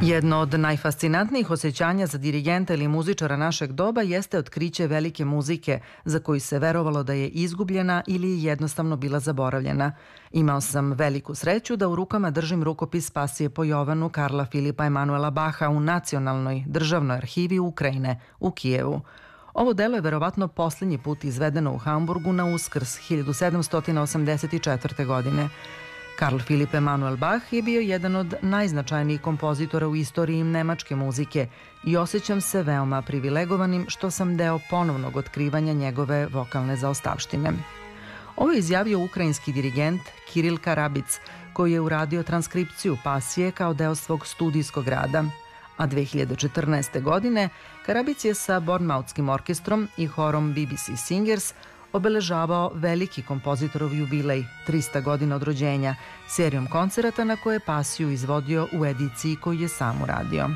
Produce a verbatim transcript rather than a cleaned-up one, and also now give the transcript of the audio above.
Jedno od najfascinantnijih osjećanja za dirigenta ili muzičara našeg doba jeste otkriće velike muzike za koju se verovalo da je izgubljena ili je jednostavno bila zaboravljena. Imao sam veliku sreću da u rukama držim rukopis Pasije po Jovanu Karla Filipa Emanuela Baha u Nacionalnoj državnoj arhivi Ukrajine u Kijevu. Ovo delo je verovatno posljednji put izvedeno u Hamburgu na Uskrs hiljadu sedamsto osamdeset četvrte. godine. Karl Filip Emanuel Bach je bio jedan od najznačajnijih kompozitora u istoriji nemačke muzike i osjećam se veoma privilegovanim što sam deo ponovnog otkrivanja njegove vokalne zaostavštine. Ovo je izjavio ukrajinski dirigent Kiril Karabic, koji je uradio transkripciju Pasije kao deo svog studijskog rada, a dve hiljade četrnaeste. godine Karabic je sa Bournemouthskim orkestrom i horom B B C Singers obeležavao veliki kompozitorov jubilej, trista godina od rođenja, serijom koncerata na koje je Pasiju izvodio u ediciji koju je sam uradio.